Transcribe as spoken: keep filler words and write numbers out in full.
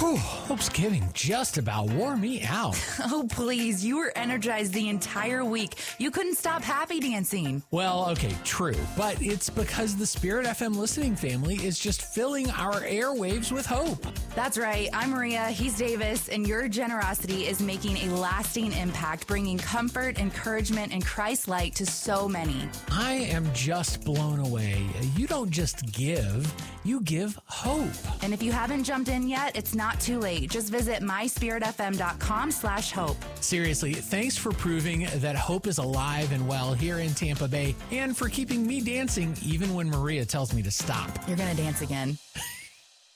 Whew, Hope's giving just about wore me out. Oh, please. You were energized the entire week. You couldn't stop happy dancing. Well, okay, true. But it's because the Spirit F M listening family is just filling our airwaves with hope. That's right. I'm Maria. He's Davis. And your generosity is making a lasting impact, bringing comfort, encouragement, and Christ's light to so many. I am just blown away. You don't just give, you give hope. And if you haven't jumped in yet, it's not too late. Just visit myspiritfm.com slash hope. Seriously, thanks for proving that hope is alive and well here in Tampa Bay and for keeping me dancing even when Maria tells me to stop. You're going to dance again.